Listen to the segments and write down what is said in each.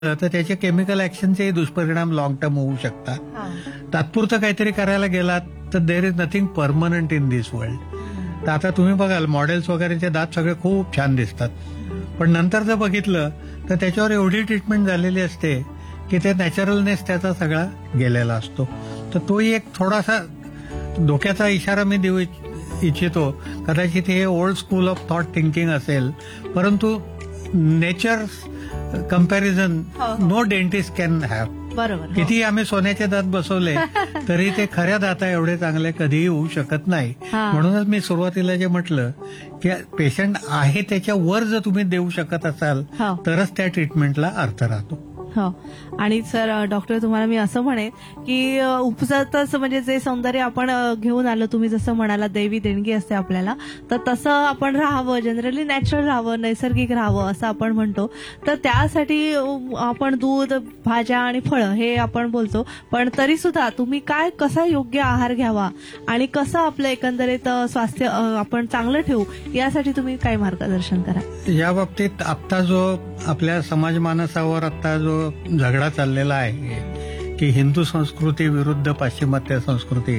तर त्याचे केमिकल ऍक्शनचेही दुष्परिणाम लॉंग टर्म होऊ शकतात. तात्पुरतं काहीतरी करायला गेलात तर there is nothing permanent in this world. तर आता तुम्ही बघाल मॉडेल्स वगैरेचे दात सगळे खूप छान दिसतात, पण नंतर जर बघितलं तर त्याच्यावर एवढी ट्रीटमेंट झालेली असते की ते नॅचरलनेस त्याचा सगळा गेलेला असतो. तर तोही एक थोडासा धोक्याचा इशारा मी देऊ इच्छितो. कदाचित हे old school of thought thinking असेल, परंतु nature comparison no dentist can have. बरोबर. किती आम्ही सोन्याचे दात बसवले तरी ते खऱ्या दाता एवढे चांगले कधीही होऊ शकत नाही. म्हणूनच मी सुरुवातीला जे म्हटलं की पेशंट आहे त्याच्या वर जर तुम्ही देऊ शकत असाल तरच त्या ट्रीटमेंटला अर्थ राहतो. हो. आणि सर डॉक्टर तुम्हाला मी असं म्हणेन की उपजातच म्हणजे जे सौंदर्य आपण घेऊन आलो, तुम्ही जसं म्हणाला दैवी देणगी असते आपल्याला, तर तसं आपण राहावं, जनरली नॅचरल राहावं, नैसर्गिक राहावं असं आपण म्हणतो. तर त्यासाठी आपण दूध, भाज्या आणि फळं हे आपण बोलतो, पण तरी सुद्धा तुम्ही कसा योग्य आहार घ्यावा आणि कसं आपलं एकंदरीत स्वास्थ्य आपण चांगलं ठेवू यासाठी तुम्ही काय मार्गदर्शन करा? या बाबतीत आत्ता जो आपल्या समाज मानसावर आता जो झगडा चाललेला आहे की हिंदू संस्कृती विरुद्ध पाश्चिमात्य संस्कृती,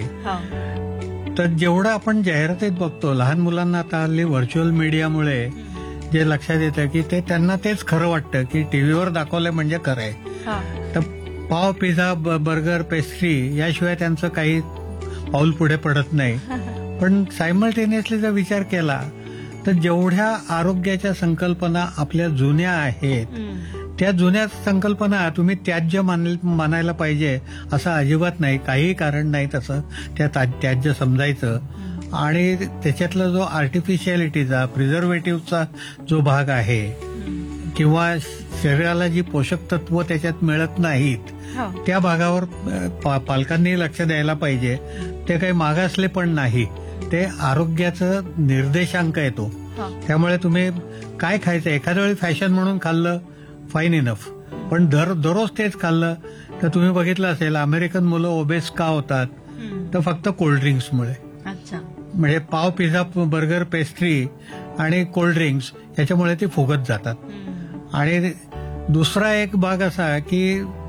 तर जेवढं आपण जाहिरातीत बघतो लहान मुलांना आता हल्ली व्हर्च्युअल मीडियामुळे जे लक्षात येतं की त्यांना तेच खरं वाटतं की टीव्हीवर दाखवलंय म्हणजे खरं आहे. तर पाव, पिझ्झा, बर्गर, पेस्ट्री याशिवाय त्यांचं काही पाऊल पुढे पडत नाही. पण सायमल्टेनियसली जर विचार केला तर जेवढ्या आरोग्याच्या संकल्पना आपल्या जुन्या आहेत त्या जुन्या संकल्पना तुम्ही त्याज्य मानायला पाहिजे असं अजिबात नाही. काहीही कारण नाही तसं त्या त्याज्य समजायचं. आणि त्याच्यातला जो आर्टिफिशियलिटीचा, प्रिझर्वेटिव्हचा जो भाग आहे किंवा शरीराला जी पोषक तत्व त्याच्यात मिळत नाहीत त्या भागावर पालकांनी लक्ष द्यायला पाहिजे. ते काही मागासले पण नाही, ते आरोग्याचं निर्देशांक येतो. त्यामुळे तुम्ही काय खायचं, एखाद्या वेळी फॅशन म्हणून खाल्लं फाईन इनफ, पण दररोज तेच खाल्लं तर तुम्ही बघितलं असेल अमेरिकन मुलं ओबेस का होतात, तर फक्त कोल्ड्रिंक्समुळे. म्हणजे पाव, पिझ्झा, बर्गर, पेस्ट्री आणि कोल्ड्रिंक्स याच्यामुळे ते फुगत जातात. आणि दुसरा एक भाग असा की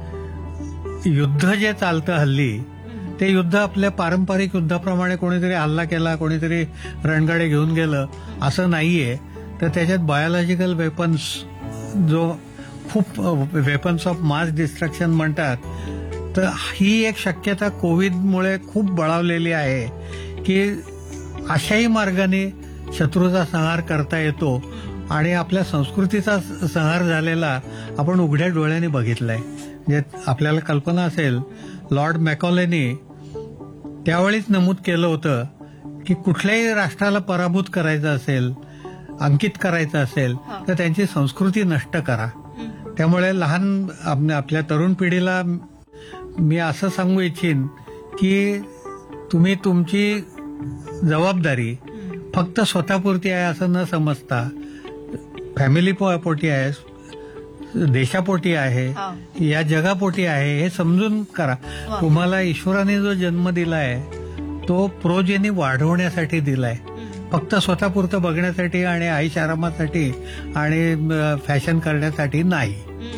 युद्ध जे चालतं हल्ली ते युद्ध आपल्या पारंपरिक युद्धाप्रमाणे कोणीतरी हल्ला केला, कोणीतरी रणगाडे घेऊन गेलं असं नाहीये. तर त्याच्यात बायोलॉजिकल वेपन्स, जो खूप वेपन्स ऑफ मास डिस्ट्रक्शन म्हणतात, तर ही एक शक्यता कोविडमुळे खूप बळावलेली आहे की अशाही मार्गाने शत्रूचा संहार करता येतो. आणि आपल्या संस्कृतीचा संहार झालेला आपण उघड्या डोळ्यांनी बघितलाय. म्हणजे आपल्याला कल्पना असेल लॉर्ड मॅकॉलेनी त्यावेळीच नमूद केलं होतं की कुठल्याही राष्ट्राला पराभूत करायचं असेल, अंकित करायचं असेल तर त्यांची संस्कृती नष्ट करा. त्यामुळे लहान आपल्या तरुण पिढीला मी असं सांगू इच्छिन की तुम्ही तुमची जबाबदारी फक्त स्वतःपुरती आहे असं न समजता फॅमिली पोटी आहे, देशापोटी आहे, या जगापोटी आहे हे समजून करा. तुम्हाला ईश्वराने जो जन्म दिलाय तो प्रोजेनी वाढवण्यासाठी दिलाय, फक्त स्वतःपुरतं बघण्यासाठी आणि आईश आरामासाठी आणि फॅशन करण्यासाठी नाही.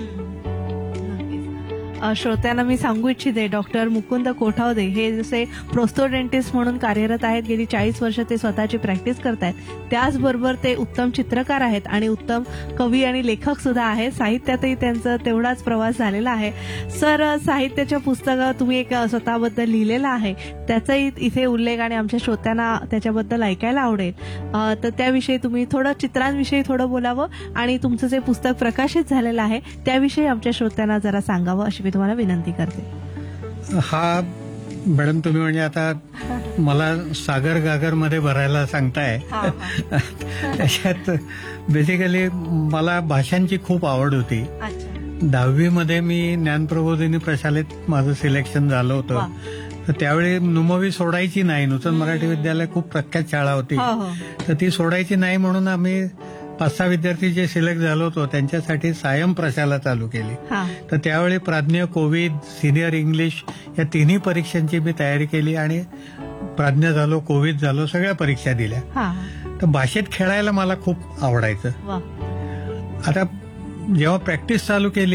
श्रोत्यांना मी सांगू इच्छिते डॉक्टर मुकुंद कोठावदे हे जसे प्रोस्थोडेंटिस्ट म्हणून कार्यरत आहेत, गेली 40 वर्ष ते स्वतःची प्रॅक्टिस करतायत. त्याचबरोबर ते उत्तम चित्रकार आहेत आणि उत्तम कवी आणि लेखक सुद्धा आहेत. साहित्यातही त्यांचा तेवढाच प्रवास झालेला आहे. सर, साहित्याच्या पुस्तकात तुम्ही एक स्वतःबद्दल लिहिलेलं आहे, त्याचाही इथे उल्लेख आणि आमच्या श्रोत्यांना त्याच्याबद्दल ऐकायला आवडेल. तर त्याविषयी तुम्ही थोडं, चित्रांविषयी थोडं बोलावं आणि तुमचं जे पुस्तक प्रकाशित झालेलं आहे त्याविषयी आमच्या श्रोत्यांना जरा सांगावं अशी मी तुम्हाला विनंती करते. हा मॅडम, तुम्ही म्हणजे आता मला सागर गागर मध्ये भरायला सांगताय. त्याच्यात बेसिकली मला भाषांची खूप आवड होती. 10वी मध्ये मी ज्ञानप्रबोधिनी प्रशालेत माझं सिलेक्शन झालं होतं. तर त्यावेळी नुमवी सोडायची नाही, नूतन मराठी विद्यालय खूप प्रख्यात शाळा होती, तर ती सोडायची नाही म्हणून आम्ही 5-6 विद्यार्थी जे सिलेक्ट झालो होतो त्यांच्यासाठी सायम प्रशाला चालू केली. तर त्यावेळी प्राज्ञ, कोविद, सिनियर इंग्लिश या तिन्ही परीक्षांची मी तयारी केली आणि प्राज्ञ झालो, कोविद झालो, सगळ्या परीक्षा दिल्या. तर भाषेत खेळायला मला खूप आवडायचं. आता जेव्हा प्रॅक्टिस चालू केली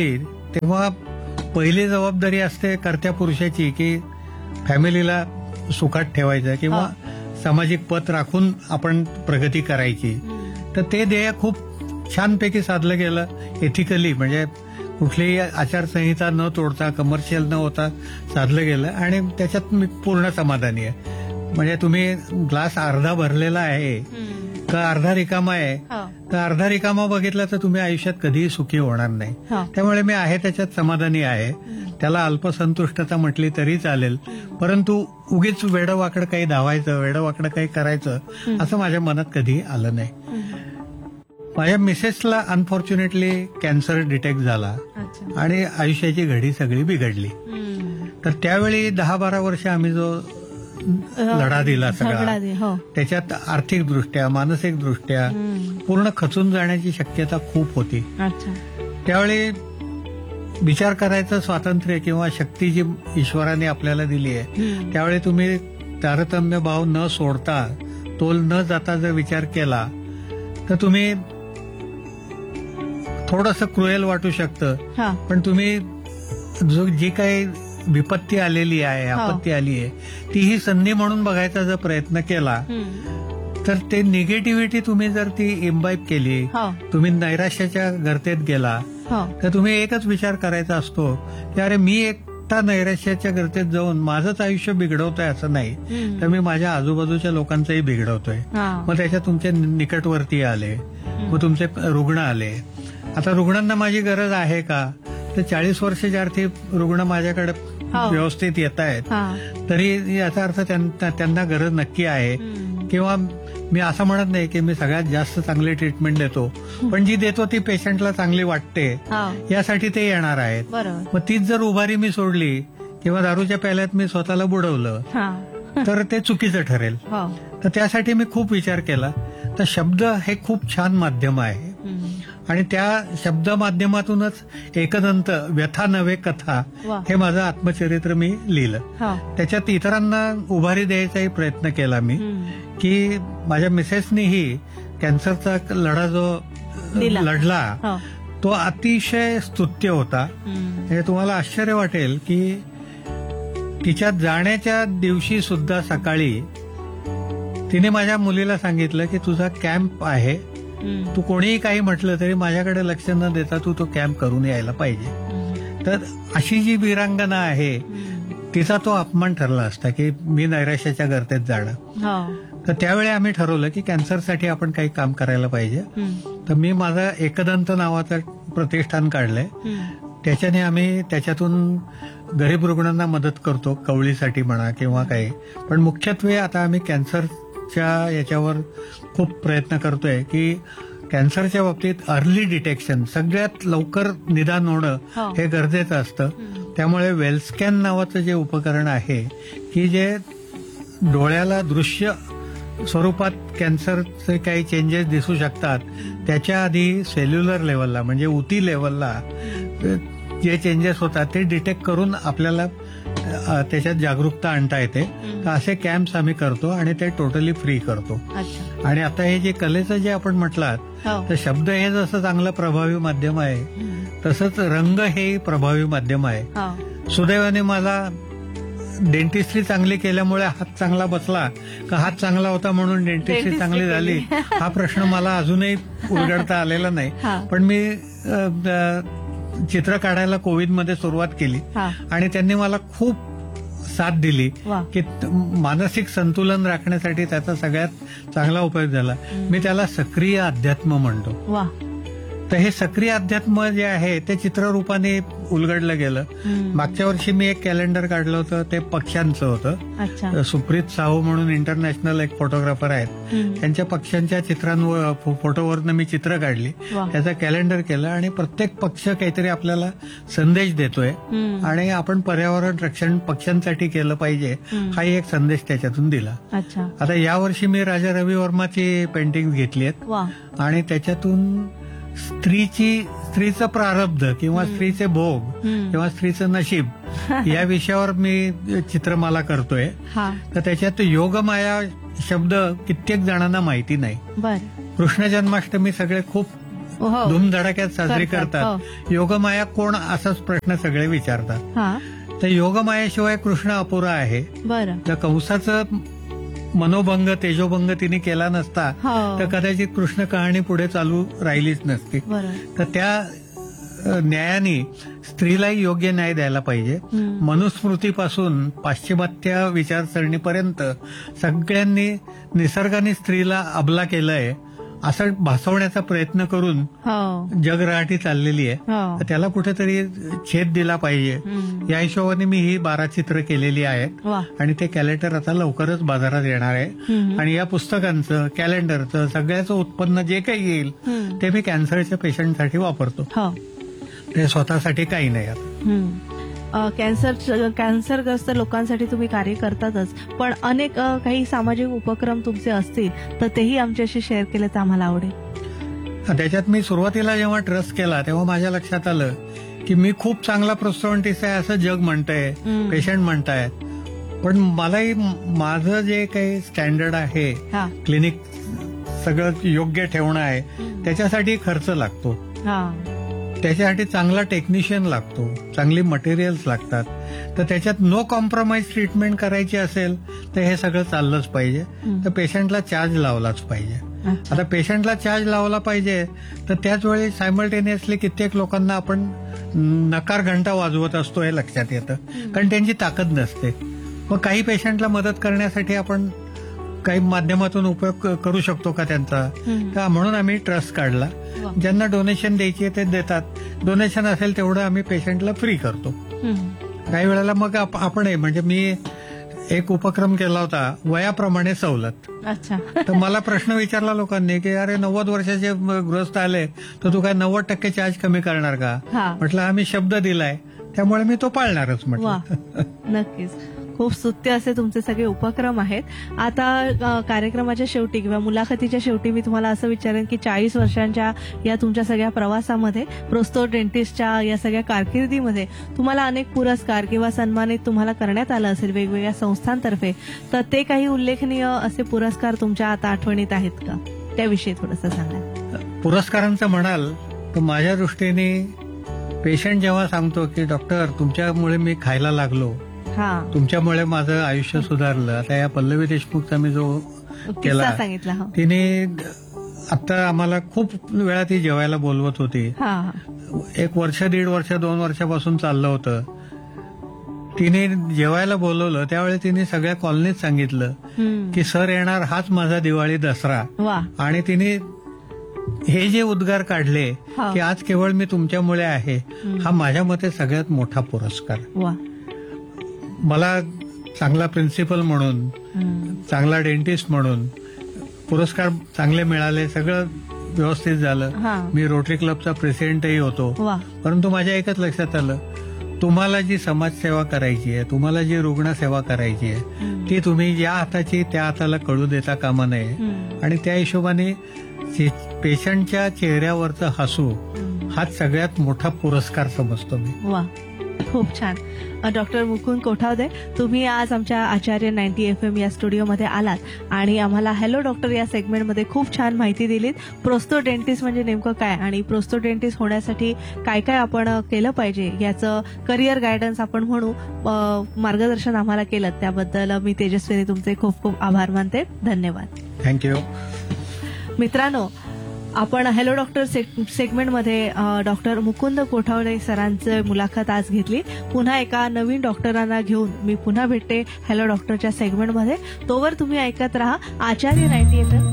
तेव्हा पहिली जबाबदारी असते कर्त्या पुरुषाची की फॅमिलीला सुखात ठेवायचं किंवा सामाजिक पत राखून आपण प्रगती करायची. तर ते ध्येय खूप छानपैकी साधलं गेलं एथिकली, म्हणजे कुठलीही आचारसंहिता न तोडता, कमर्शियल न होता साधलं गेलं आणि त्याच्यात मी पूर्ण समाधानी आहे. म्हणजे तुम्ही ग्लास अर्धा भरलेला आहे का अर्धा रिकामा आहे, तर अर्धा रिकामा बघितला तर तुम्ही आयुष्यात कधीही सुखी होणार नाही. त्यामुळे मी आहे त्याच्यात समाधानी आहे. त्याला अल्पसंतुष्टता म्हटली तरी चालेल, परंतु उगीच वेडवाकडं काही धावायचं, वेडवाकडं काही करायचं असं माझ्या मनात कधी आलं नाही. माझ्या मिसेसला अनफॉर्च्युनेटली कॅन्सर डिटेक्ट झाला आणि आयुष्याची घडी सगळी बिघडली. तर त्यावेळी 10-12 वर्ष आम्ही जो लढा दिला सगळा, त्याच्यात आर्थिक दृष्ट्या, मानसिक दृष्ट्या पूर्ण खचून जाण्याची शक्यता खूप होती. त्यावेळी विचार करायचं स्वातंत्र्य किंवा शक्ती जी ईश्वराने आपल्याला दिली आहे, त्यावेळी तुम्ही तारतम्य भाव न सोडता, तोल न जाता जर विचार केला तर तुम्ही थोडंसं क्रुएल वाटू शकतं, पण तुम्ही जी काही विपत्ती आलेली आहे, आपत्ती आली आहे, ती ही संधी म्हणून बघायचा जर प्रयत्न केला तर ते निगेटिव्हिटी तुम्ही जर ती इम्बाईब केली, तुम्ही नैराश्याच्या गर्तेत गेला, तर तुम्ही एकच विचार करायचा असतो की अरे मी एकटा नैराश्याच्या गर्तेत जाऊन माझंच आयुष्य बिघडवतोय असं नाही, तर मी माझ्या आजूबाजूच्या लोकांचंही बिघडवतोय. मग त्याच्यात तुमचे निकटवर्ती आले, मग तुमचे रुग्ण आले. आता रुग्णांना माझी गरज आहे का, तर 40 वर्षाच्या रुग्ण माझ्याकडे व्यवस्थित येत आहेत, तरी याचा अर्थ त्यांना गरज नक्की आहे. किंवा मी असं म्हणत नाही की मी सगळ्यात जास्त चांगली ट्रीटमेंट देतो, पण जी देतो ती पेशंटला चांगली वाटते यासाठी ते येणार आहेत. मग तीच जर उभारी मी सोडली किंवा दारूच्या प्याल्यात मी स्वतःला बुडवलं तर ते चुकीचं ठरेल. तर त्यासाठी मी खूप विचार केला. तर शब्द हे खूप छान माध्यम आहे आणि त्या शब्द माध्यमातूनच एकदंत, व्यथा नव्हे कथा, हे माझं आत्मचरित्र मी लिहिलं. त्याच्यात इतरांना उभारी द्यायचाही प्रयत्न केला मी, की माझ्या मिसेसनीही कॅन्सरचा लढा जो लढला तो अतिशय स्तुत्य होता. हे तुम्हाला आश्चर्य वाटेल की तिच्या जाण्याच्या दिवशी सुद्धा सकाळी तिने माझ्या मुलीला सांगितलं की तुझा कॅम्प आहे, तू कोणीही काही म्हटलं तरी माझ्याकडे लक्ष न देता तू तो कॅम्प करून यायला पाहिजे. तर अशी जी वीरांगना आहे तिचा तो अपमान ठरला असता की मी नैराश्याच्या गर्तेत जाणं. तर त्यावेळी आम्ही ठरवलं की कॅन्सरसाठी आपण काही काम करायला पाहिजे. तर मी माझं एकदंत नावाचं प्रतिष्ठान काढलंय. त्याच्याने आम्ही त्याच्यातून गरीब रुग्णांना मदत करतो, कवळीसाठी म्हणा किंवा काही. पण मुख्यत्वे आता आम्ही कॅन्सरच्या याच्यावर खूप प्रयत्न करतोय की कॅन्सरच्या बाबतीत अर्ली डिटेक्शन, सगळ्यात लवकर निदान होणं हे गरजेचं असतं. त्यामुळे वेलस्कॅन नावाचं जे उपकरण आहे की जे डोळ्याला दृश्य स्वरूपात कॅन्सरचे काही चेंजेस दिसू शकतात, त्याच्या आधी सेल्युलर लेवलला म्हणजे उती लेवलला जे चेंजेस होतात ते डिटेक्ट करून आपल्याला त्याच्यात जागरूकता आणता येते. तर असे कॅम्प्स आम्ही करतो आणि ते टोटली फ्री करतो. आणि आता हे जे कलेचं जे आपण म्हटलात, तर शब्द हे जसं चांगलं प्रभावी माध्यम आहे तसंच रंग हे प्रभावी माध्यम आहे. सुदैवाने मला डेंटिस्ट्री चांगली केल्यामुळे हात चांगला बसला का हात चांगला होता म्हणून डेंटिस्ट्री चांगली झाली हा प्रश्न मला अजूनही उलगडता आलेला नाही. पण मी चित्र काढायला कोविडमध्ये सुरुवात केली आणि त्यांनी मला खूप साथ दिली की मानसिक संतुलन राखण्यासाठी त्याचा सगळ्यात चांगला उपयोग झाला. मी त्याला सक्रिय अध्यात्म म्हणतो. तर हे सक्रिय अध्यात्म जे आहे ते चित्ररूपाने उलगडलं गेलं. मागच्या वर्षी मी एक कॅलेंडर काढलं होतं, ते पक्ष्यांचं होतं. सुप्रीत साहू म्हणून इंटरनॅशनल एक फोटोग्राफर आहेत, त्यांच्या पक्ष्यांच्या चित्रांवर फोटोवरनं मी चित्र काढली, त्याचं कॅलेंडर केलं आणि प्रत्येक पक्ष काहीतरी आपल्याला संदेश देतोय आणि आपण पर्यावरण रक्षण पक्ष्यांसाठी केलं पाहिजे हाही एक संदेश त्याच्यातून दिला. आता यावर्षी मी राजा रवी वर्माची पेंटिंग घेतली आहेत आणि त्याच्यातून स्त्रीचं प्रारब्ध किंवा स्त्रीचे भोग किंवा स्त्रीचं नशीब या विषयावर मी चित्रमाला करतोय. तर त्याच्यात योगमाया शब्द कित्येक जणांना माहिती नाही. कृष्ण जन्माष्टमी सगळे खूप हो. धूमधडाक्यात साजरी करतात, करतात. योगमाया कोण असाच प्रश्न सगळे विचारतात. हा तर योगमायेशिवाय कृष्ण अपुरा आहे. बरं तर कंसाचं मनोभंग तेजोभंग तिने केला नसता हो तर कदाचित कृष्ण कहाणी पुढे चालू राहिलीच नसती. बरं तर त्या न्यायाने स्त्रीलाही योग्य न्याय द्यायला पाहिजे. मनुस्मृतीपासून पाश्चिमात्य विचारसरणीपर्यंत सगळ्यांनी निसर्गाने स्त्रीला अबला केलंय असं भासवण्याचा प्रयत्न करून हो जगराहाटी चाललेली आहे. हो तर त्याला कुठेतरी छेद दिला पाहिजे. या हिशोबाने मी ही 12 चित्र केलेली आहेत वा आणि ते कॅलेंडर आता लवकरच बाजारात येणार आहे. आणि या पुस्तकांचं कॅलेंडरचं सगळ्याचं उत्पन्न जे काही येईल ते मी कॅन्सरच्या पेशंटसाठी वापरतो. हो ते स्वतःसाठी काही नाही आता. कॅन्सरग्रस्त लोकांसाठी तुम्ही कार्य करतातच, पण अनेक काही सामाजिक उपक्रम तुमचे असतील तर तेही आमच्याशी शेअर केले तर आम्हाला आवडेल. त्याच्यात मी सुरुवातीला जेव्हा ट्रस्ट केला तेव्हा माझ्या लक्षात आलं की मी खूप चांगला प्रोस्टॉन्टिस्ट आहे असं जग म्हणतंय, पेशंट म्हणतायत. पण मलाही माझं जे काही स्टँडर्ड आहे हा क्लिनिक सगळं योग्य ठेवणं आहे त्याच्यासाठी खर्च लागतो. हा त्याच्यासाठी चांगला टेक्निशियन लागतो, चांगली मटेरियल्स लागतात. तर त्याच्यात नो कॉम्प्रोमाइज ट्रीटमेंट करायची असेल तर हे सगळं चाललंच पाहिजे. तर पेशंटला चार्ज लावलाच पाहिजे. आता पेशंटला चार्ज लावला पाहिजे तर त्याच वेळी सायमल्टेनियसली कित्येक लोकांना आपण नकार घंटा वाजवत असतो हे लक्षात येतं, कारण त्यांची ताकद नसते. मग काही पेशंटला मदत करण्यासाठी आपण काही माध्यमातून उपयोग करू शकतो का त्यांचा. तर म्हणून आम्ही ट्रस्ट काढला. ज्यांना डोनेशन द्यायची आहे ते देतात. डोनेशन असेल तेवढं आम्ही पेशंटला फ्री करतो. काही वेळेला मग आपण म्हणजे मी एक उपक्रम केला होता वयाप्रमाणे सवलत. अच्छा तर मला प्रश्न विचारला लोकांनी की अरे 90 वर्षाचे ग्रस्त आले तर तू काय 90% चार्ज कमी करणार का. म्हटलं आम्ही शब्द दिलाय त्यामुळे मी तो पाळणारच म्हटलं. नक्कीच खूप स्तुत्य असे तुमचे सगळे उपक्रम आहेत. आता कार्यक्रमाच्या शेवटी किंवा मुलाखतीच्या शेवटी मी तुम्हाला असं विचारेन की 40 वर्षांच्या या तुमच्या सगळ्या प्रवासामध्ये प्रोस्तो डेंटिस्टच्या या सगळ्या कारकिर्दीमध्ये तुम्हाला अनेक पुरस्कार किंवा सन्मानित तुम्हाला करण्यात आलं असेल वेगवेगळ्या संस्थांतर्फे, तर ते काही उल्लेखनीय असे पुरस्कार तुमच्या आता आठवणीत आहेत का, त्याविषयी थोडंसं सांगा. पुरस्कारांचं म्हणाल तर माझ्या दृष्टीने पेशंट जेव्हा सांगतो की डॉक्टर तुमच्यामुळे मी खायला लागलो, तुमच्यामुळे माझं आयुष्य सुधारलं. आता या पल्लवी देशमुखचा मी जो केला सांगितला तिने आता आम्हाला खूप वेळा ती जेवायला बोलवत होती. 1 वर्ष 1.5 वर्ष 2 वर्षापासून चाललं होतं. तिने जेवायला बोलवलं त्यावेळी तिने सगळ्या कॉलनीत सांगितलं की सर येणार हाच माझा दिवाळी दसरा. आणि तिने हे जे उद्गार काढले की आज केवळ मी तुमच्यामुळे आहे, हा माझ्या मते सगळ्यात मोठा पुरस्कार. मला चांगला प्रिन्सिपल म्हणून, चांगला डेंटिस्ट म्हणून पुरस्कार चांगले मिळाले, सगळं व्यवस्थित झालं. मी रोटरी क्लबचा प्रेसिडेंटही होतो. परंतु माझ्या एकच लक्षात आलं, तुम्हाला जी समाजसेवा करायची आहे, तुम्हाला जी रुग्णसेवा करायची आहे ती तुम्ही ज्या हाताची त्या हाताला कळू देता कामा नये. आणि त्या हिशोबाने पेशंटच्या चेहऱ्यावरचं हसू हाच सगळ्यात मोठा पुरस्कार समजतो मी. खूप छान. डॉक्टर मुकुंद कोठावदे, तुम्ही आज आमच्या आचार्य 90 FM या स्टुडिओमध्ये आलात आणि आम्हाला हॅलो डॉक्टर या सेगमेंटमध्ये खूप छान माहिती दिलीत. प्रोस्तो डेंटिस्ट म्हणजे नेमकं काय आणि प्रोस्तो डेंटिस्ट होण्यासाठी काय काय आपण केलं पाहिजे याचं करिअर गायडन्स आपण म्हणू मार्गदर्शन आम्हाला केलं, त्याबद्दल मी तेजस्वीने तुमचे खूप खूप आभार मानते. धन्यवाद. थँक्यू. मित्रांनो, आपण हॅलो डॉक्टर सेगमेंटमध्ये डॉक्टर मुकुंद कोठावदे सरांची मुलाखत आज घेतली. पुन्हा एका नवीन डॉक्टरांना घेऊन मी पुन्हा भेटते हॅलो डॉक्टरच्या सेगमेंटमध्ये. तोवर तुम्ही ऐकत राहा आचार्य 90 FM.